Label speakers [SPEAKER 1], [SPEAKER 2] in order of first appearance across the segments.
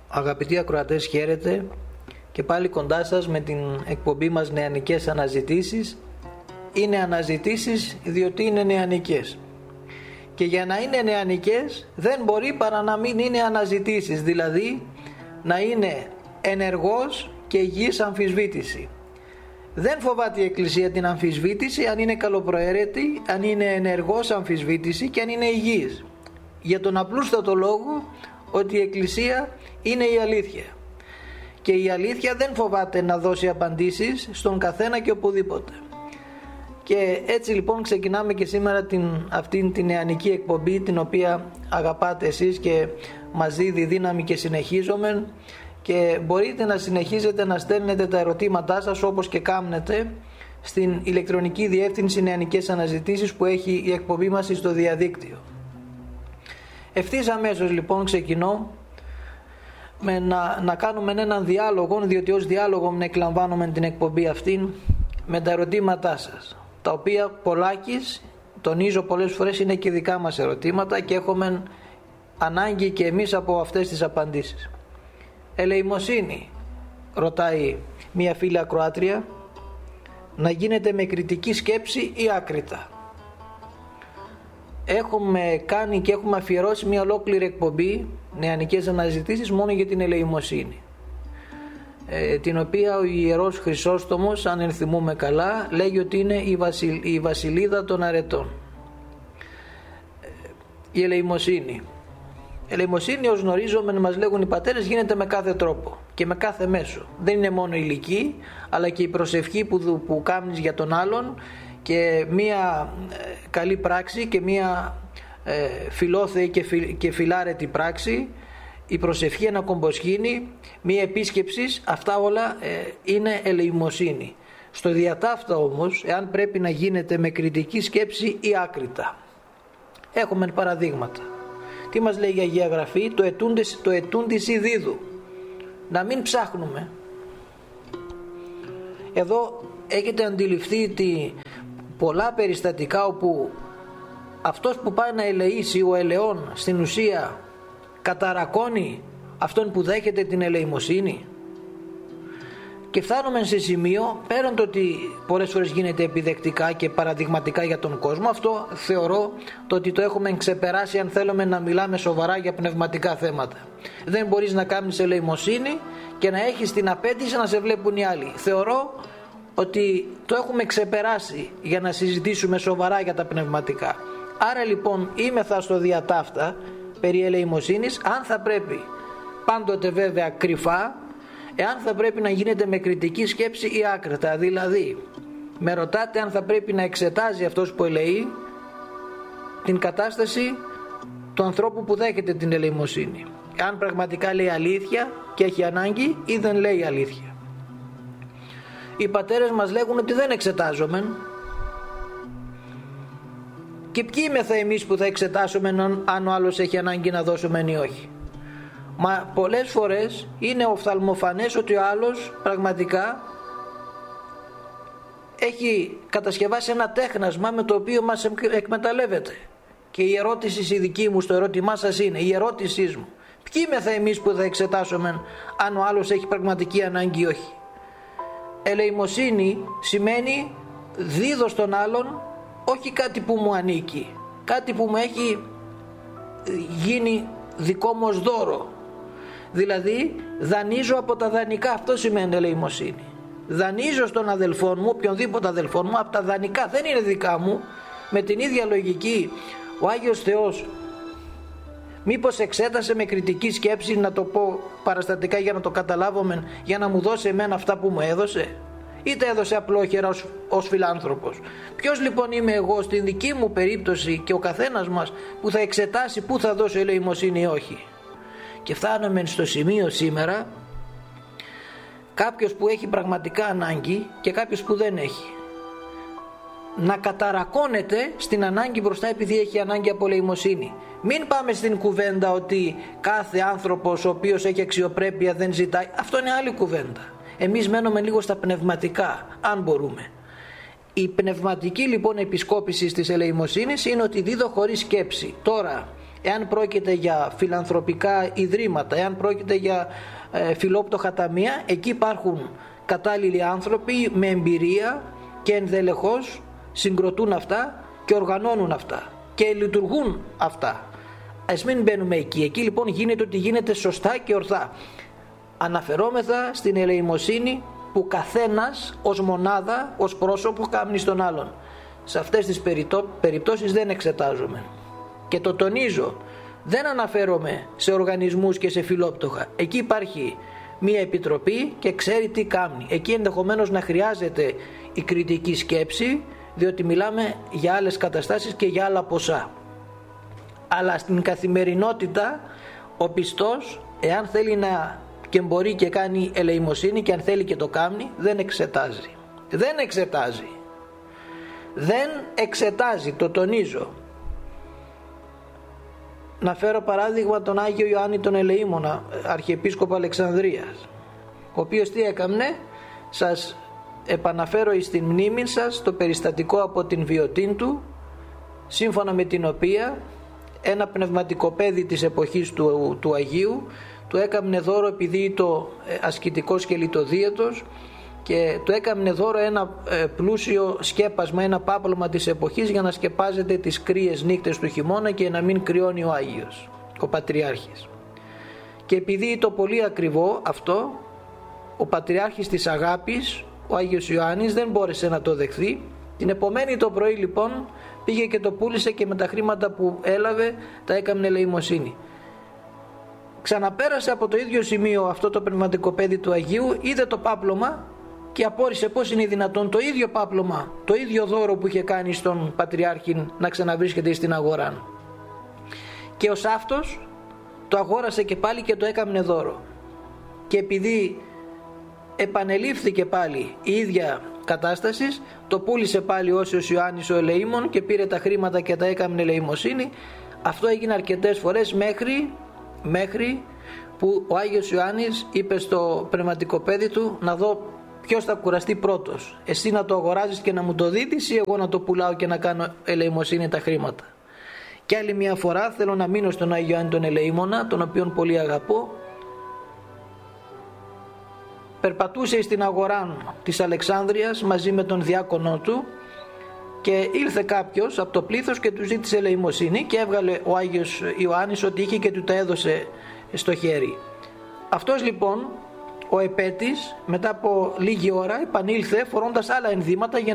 [SPEAKER 1] Αγαπητοί ακροατές, χαίρετε και πάλι κοντά σας με την εκπομπή μας Νεανικές Αναζητήσεις. Είναι αναζητήσεις διότι είναι νεανικές, και για να είναι νεανικές δεν μπορεί παρά να μην είναι αναζητήσεις, δηλαδή να είναι ενεργός και υγιής αμφισβήτηση. Δεν φοβάται η Εκκλησία την αμφισβήτηση αν είναι καλοπροαίρετη, αν είναι ενεργός αμφισβήτηση και αν είναι υγιής, για τον απλούστατο λόγο ότι η Εκκλησία είναι η αλήθεια, και η αλήθεια δεν φοβάται να δώσει απαντήσεις στον καθένα και οπουδήποτε. Και έτσι λοιπόν ξεκινάμε και σήμερα αυτήν την νεανική εκπομπή, την οποία αγαπάτε εσείς και μας δίδει δύναμη και συνεχίζομαι, και μπορείτε να συνεχίζετε να στέλνετε τα ερωτήματά σας όπως και κάνετε στην ηλεκτρονική διεύθυνση Νεανικές Αναζητήσεις που έχει η εκπομπή μας στο διαδίκτυο. Ευθύς αμέσως λοιπόν ξεκινώ με να κάνουμε έναν διάλογο, διότι ως διάλογο εκλαμβάνουμε την εκπομπή αυτήν με τα ερωτήματά σας, τα οποία πολλάκις, τονίζω πολλές φορές, είναι και δικά μας ερωτήματα και έχουμε ανάγκη και εμείς από αυτές τις απαντήσεις. Ελεημοσύνη, ρωτάει μία φίλη ακροάτρια, να γίνεται με κριτική σκέψη ή άκρητα? Έχουμε κάνει και έχουμε αφιερώσει μια ολόκληρη εκπομπή Νεανικές Αναζητήσεις μόνο για την ελεημοσύνη, την οποία ο Ιερός Χρυσόστομος, αν ενθυμούμε καλά, λέγει ότι είναι η βασιλίδα των αρετών. Η ελεημοσύνη, ως γνωρίζομαι, μας λέγουν οι πατέρες, γίνεται με κάθε τρόπο και με κάθε μέσο. Δεν είναι μόνο η ηλική, αλλά και η προσευχή που κάνεις για τον άλλον, και μία καλή πράξη και μία φιλόθεη και φιλάρετη πράξη, η προσευχή, ένα κομποσχήνι, μία επίσκεψη, αυτά όλα είναι ελεημοσύνη. Στο διατάφτα όμως, εάν πρέπει να γίνεται με κριτική σκέψη ή άκρητα, έχουμε παραδείγματα. Τι μας λέει η Αγία Γραφή? Το ετούντις ή δίδου, να μην ψάχνουμε. Εδώ έχετε αντιληφθεί ότι πολλά περιστατικά όπου αυτός που πάει να ελεήσει, ο ελεών, στην ουσία καταρακώνει αυτόν που δέχεται την ελεημοσύνη, και φτάνουμε σε σημείο, πέραν το ότι πολλές φορές γίνεται επιδεκτικά και παραδειγματικά για τον κόσμο, αυτό θεωρώ το ότι το έχουμε ξεπεράσει αν θέλουμε να μιλάμε σοβαρά για πνευματικά θέματα. Δεν μπορείς να κάνεις ελεημοσύνη και να έχεις την απέτηση να σε βλέπουν οι άλλοι. Θεωρώ ότι το έχουμε ξεπεράσει για να συζητήσουμε σοβαρά για τα πνευματικά. Άρα λοιπόν είμεθα στο διατάφτα περί ελεημοσύνης, αν θα πρέπει, πάντοτε βέβαια κρυφά, εάν θα πρέπει να γίνεται με κριτική σκέψη ή άκρητα. Δηλαδή με ρωτάτε αν θα πρέπει να εξετάζει αυτός που ελεεί την κατάσταση του ανθρώπου που δέχεται την ελεημοσύνη, αν πραγματικά λέει αλήθεια και έχει ανάγκη ή δεν λέει αλήθεια. Οι πατέρες μας λέγουν ότι δεν εξετάζομαι, και ποιοι είμεθα εμείς που θα εξετάσουμε αν ο άλλος έχει ανάγκη να δώσουμε ή όχι? Μα πολλές φορές είναι οφθαλμοφανές ότι ο άλλος πραγματικά έχει κατασκευάσει ένα τέχνασμα με το οποίο μας εκμεταλλεύεται. Και η ερώτηση η δική μου στο ερώτημά σας είναι, η ερώτησή μου, ποιοι είμεθα εμείς που θα εξετάσουμε αν ο άλλος έχει πραγματική ανάγκη ή όχι? Ελεημοσύνη σημαίνει δίδω στον άλλον όχι κάτι που μου ανήκει, κάτι που μου έχει γίνει δικό μου ως δώρο. Δηλαδή δανείζω από τα δανεικά, αυτό σημαίνει ελεημοσύνη. Δανείζω στον αδελφό μου, οποιονδήποτε αδελφό μου, από τα δανεικά, δεν είναι δικά μου. Με την ίδια λογική ο Άγιος Θεός μήπως εξέτασε με κριτική σκέψη, να το πω παραστατικά για να το καταλάβουμε, για να μου δώσει εμένα αυτά που μου έδωσε, ή τα έδωσε απλόχερα ως φιλάνθρωπος? Ποιος λοιπόν είμαι εγώ στην δική μου περίπτωση και ο καθένας μας που θα εξετάσει πού θα δώσει ελεημοσύνη ή όχι? Και φτάνουμε στο σημείο σήμερα, κάποιος που έχει πραγματικά ανάγκη και κάποιος που δεν έχει, να καταρακώνεται στην ανάγκη μπροστά επειδή έχει ανάγκη από ελεημοσύνη. Μην πάμε στην κουβέντα ότι κάθε άνθρωπος ο οποίος έχει αξιοπρέπεια δεν ζητάει. Αυτό είναι άλλη κουβέντα. Εμείς μένουμε λίγο στα πνευματικά, αν μπορούμε. Η πνευματική λοιπόν επισκόπηση της ελεημοσύνης είναι ότι δίδω χωρίς σκέψη. Τώρα, εάν πρόκειται για φιλανθρωπικά ιδρύματα, εάν πρόκειται για φιλόπτωχα ταμεία, εκεί υπάρχουν κατάλληλοι άνθρωποι με εμπειρία και ενδελεχώς συγκροτούν αυτά και οργανώνουν αυτά και λειτουργούν αυτά. Ας μην μπαίνουμε εκεί. Εκεί λοιπόν γίνεται ότι γίνεται σωστά και ορθά. Αναφερόμεθα στην ελεημοσύνη που καθένας ως μονάδα, ως πρόσωπο κάμνει στον άλλον. Σε αυτές τις περιπτώσεις δεν εξετάζουμε. Και το τονίζω, δεν αναφέρομαι σε οργανισμούς και σε φιλόπτωχα. Εκεί υπάρχει μία επιτροπή και ξέρει τι κάνει. Εκεί ενδεχομένως να χρειάζεται η κριτική σκέψη, διότι μιλάμε για άλλες καταστάσεις και για άλλα ποσά. Αλλά στην καθημερινότητα ο πιστός, εάν θέλει να και μπορεί και κάνει ελεημοσύνη και αν θέλει και το κάνει, δεν εξετάζει. Δεν εξετάζει. Δεν εξετάζει, το τονίζω. Να φέρω παράδειγμα τον Άγιο Ιωάννη τον Ελεήμονα, Αρχιεπίσκοπο Αλεξανδρίας, ο οποίος τι έκαμνε? Σας επαναφέρω εις την μνήμη σας το περιστατικό από την βιωτήν του, σύμφωνα με την οποία ένα πνευματικό παιδί της εποχής του Αγίου του έκαμνε δώρο, επειδή το ασκητικός και λιτοδίαιτος, και του έκαμνε δώρο ένα πλούσιο σκέπασμα, ένα πάπλωμα της εποχής για να σκεπάζεται τις κρύες νύχτες του χειμώνα και να μην κρυώνει ο Άγιος, ο Πατριάρχης. Και επειδή το πολύ ακριβό αυτό, ο Πατριάρχης της Αγάπης, ο Άγιος Ιωάννης, δεν μπόρεσε να το δεχθεί. Την επομένη το πρωί λοιπόν πήγε και το πούλησε και με τα χρήματα που έλαβε τα έκαμνε ελεημοσύνη. Ξαναπέρασε από το ίδιο σημείο αυτό το πνευματικό παιδί του Αγίου, είδε το πάπλωμα και απόρρισε πώς είναι δυνατόν το ίδιο πάπλωμα, το ίδιο δώρο που είχε κάνει στον Πατριάρχη να ξαναβρίσκεται στην αγορά. Και ως αυτός το αγόρασε και πάλι και το έκαμνε δώρο. Και επειδή επανελήφθηκε πάλι η ίδια κατάσταση, το πούλησε πάλι ως Ιωάννης ο Ελεήμων και πήρε τα χρήματα και τα έκαμνε ελεημοσύνη. Αυτό έγινε αρκετές φορές μέχρι που ο Άγιος Ιωάννης είπε στο πνευματικό παιδί του, να δω ποιος θα κουραστεί πρώτος, εσύ να το αγοράζεις και να μου το δίδεις ή εγώ να το πουλάω και να κάνω ελεημοσύνη τα χρήματα. Και άλλη μια φορά θέλω να μείνω στον Άγιο Ιωάννη τον Ελεήμονα, τον οποίον πολύ αγαπώ. Περπατούσε στην αγορά της Αλεξάνδρειας μαζί με τον διάκονό του και ήρθε κάποιος από το πλήθος και του ζήτησε ελεημοσύνη και έβγαλε ο Άγιος Ιωάννης ό,τι είχε και του τα έδωσε στο χέρι. Αυτός λοιπόν ο επέτης μετά από λίγη ώρα επανήλθε φορώντας άλλα ενδύματα για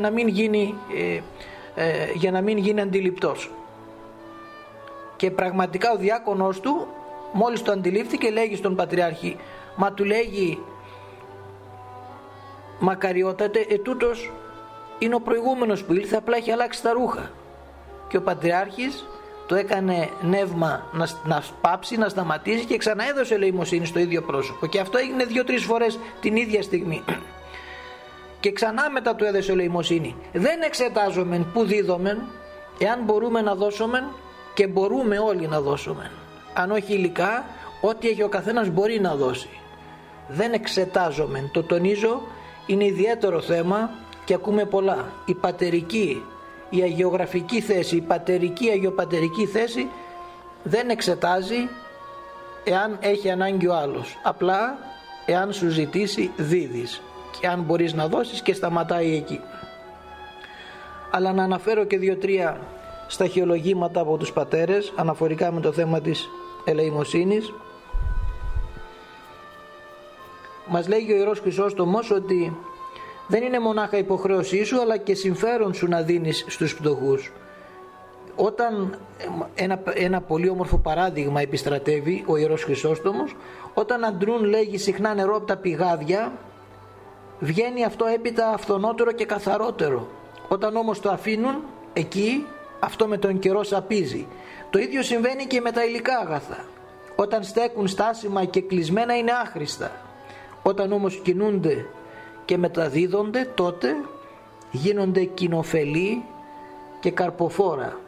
[SPEAKER 1] να μην γίνει αντιληπτός. Και πραγματικά ο διάκονος του μόλις το αντιλήφθηκε λέγει στον Πατριάρχη, μα του λέγει, μακαριότατε, ετούτος είναι ο προηγούμενος που ήλθε, απλά έχει αλλάξει τα ρούχα. Και ο Πατριάρχης το έκανε νεύμα να πάψει, να σταματήσει και ξαναέδωσε ελεημοσύνη στο ίδιο πρόσωπο. Και αυτό έγινε 2-3 φορές την ίδια στιγμή. Και ξανά μετά του έδωσε ελεημοσύνη. Δεν εξετάζομεν που δίδομεν, εάν μπορούμε να δώσομεν, και μπορούμε όλοι να δώσομεν. Αν όχι υλικά, ό,τι έχει ο καθένας μπορεί να δώσει. Δεν εξετάζομεν, το τονίζω, είναι ιδιαίτερο θέμα και ακούμε πολλά. Η πατερική, η αγιογραφική θέση, η πατερική, αγιοπατερική θέση δεν εξετάζει εάν έχει ανάγκη ο άλλος. Απλά εάν σου ζητήσει δίδεις και αν μπορείς να δώσεις και σταματάει εκεί. Αλλά να αναφέρω και 2-3 σταχυολογήματα από τους πατέρες αναφορικά με το θέμα της ελεημοσύνης. Μας λέγει ο Ιερός Χρυσόστομος ότι δεν είναι μονάχα υποχρέωσή σου αλλά και συμφέρον σου να δίνεις στους φτωχούς. Όταν ένα πολύ όμορφο παράδειγμα επιστρατεύει ο Ιερός Χρυσόστομος, όταν αντρούν λέγει συχνά νερό από τα πηγάδια, βγαίνει αυτό έπειτα αυθονότερο και καθαρότερο. Όταν όμως το αφήνουν εκεί, αυτό με τον καιρό σαπίζει. Το ίδιο συμβαίνει και με τα υλικά αγαθά. Όταν στέκουν στάσιμα και κλεισμένα είναι άχρηστα. Όταν όμως κινούνται και μεταδίδονται, τότε γίνονται κοινοφελή και καρποφόρα.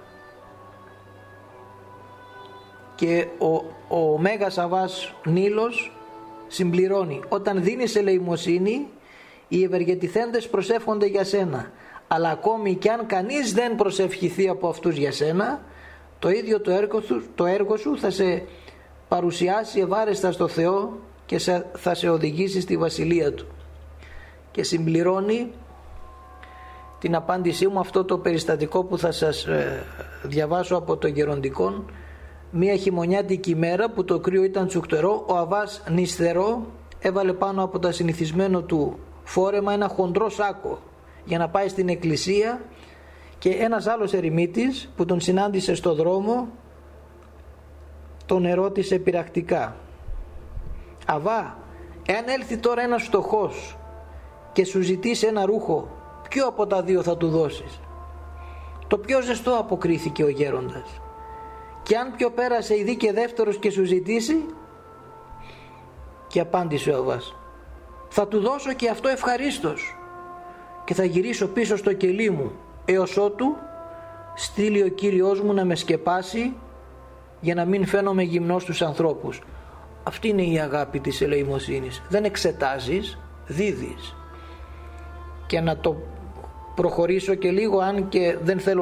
[SPEAKER 1] Και ο Μέγας Αβάς Νίλος συμπληρώνει, όταν δίνεις ελεημοσύνη οι ευεργετηθέντες προσεύχονται για σένα, αλλά ακόμη και αν κανείς δεν προσευχηθεί από αυτούς για σένα, το ίδιο το έργο σου θα σε παρουσιάσει ευάρεστα στο Θεό και θα σε οδηγήσει στη βασιλεία Του. Και συμπληρώνει την απάντησή μου αυτό το περιστατικό που θα σας διαβάσω από το Γεροντικόν. Μία χειμωνιάτικη ημέρα που το κρύο ήταν τσουκτερό, ο Αββάς νησθερό έβαλε πάνω από τα συνηθισμένο του φόρεμα ένα χοντρό σάκο για να πάει στην εκκλησία, και ένας άλλος ερημίτης που τον συνάντησε στο δρόμο τον ερώτησε πειρακτικά: «Αββά, εάν έλθει τώρα ένας φτωχός και σου ζητήσει ένα ρούχο, ποιο από τα δύο θα του δώσεις?» «Το πιο ζεστό», αποκρίθηκε ο γέροντας. «Και αν πιο πέρασε ειδεί και δεύτερος και σου ζητήσει?» Και απάντησε ο Αββάς: «Θα του δώσω και αυτό ευχαρίστως και θα γυρίσω πίσω στο κελί μου έως ότου στείλει ο Κύριος μου να με σκεπάσει, για να μην φαίνομαι γυμνός στους ανθρώπους». Αυτή είναι η αγάπη της ελεημοσύνης. Δεν εξετάζεις, δίδεις. Και να το προχωρήσω και λίγο, αν και δεν θέλω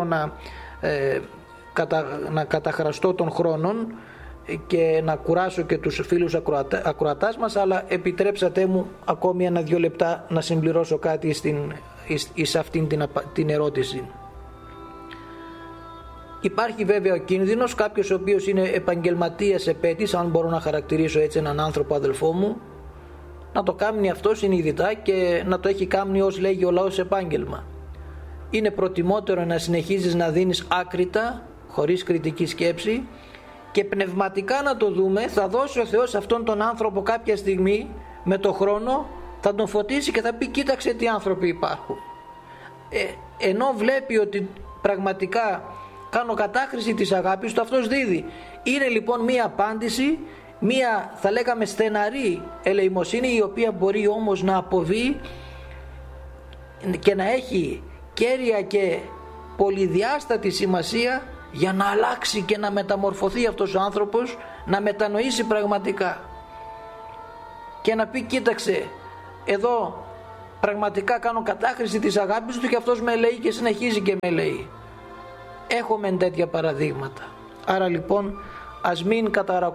[SPEAKER 1] να καταχραστώ των χρόνων και να κουράσω και τους φίλους ακροατάς μας, αλλά επιτρέψατε μου ακόμη 1-2 λεπτά να συμπληρώσω κάτι σε αυτήν την ερώτηση. Υπάρχει βέβαια ο κίνδυνος κάποιος ο οποίος είναι επαγγελματίας επέτης, αν μπορώ να χαρακτηρίσω έτσι έναν άνθρωπο αδελφό μου, να το κάνει αυτό συνειδητά και να το έχει κάνει, ως λέγει ο λαός, επάγγελμα. Είναι προτιμότερο να συνεχίζεις να δίνεις άκρητα, χωρίς κριτική σκέψη, και πνευματικά να το δούμε, θα δώσει ο Θεός αυτόν τον άνθρωπο κάποια στιγμή, με το χρόνο θα τον φωτίσει και θα πει: «Κοίταξε τι άνθρωποι υπάρχουν». Ενώ βλέπει ότι πραγματικά κάνω κατάχρηση της αγάπης του, αυτός δίδει. Είναι λοιπόν μία απάντηση, μία, θα λέγαμε, στεναρή ελεημοσύνη, η οποία μπορεί όμως να αποβεί και να έχει κέρια και πολυδιάστατη σημασία για να αλλάξει και να μεταμορφωθεί αυτός ο άνθρωπος, να μετανοήσει πραγματικά και να πει: «Κοίταξε, εδώ πραγματικά κάνω κατάχρηση της αγάπης του και αυτός με λέει και συνεχίζει και με λέει». Έχουμε τέτοια παραδείγματα. Άρα λοιπόν ας μην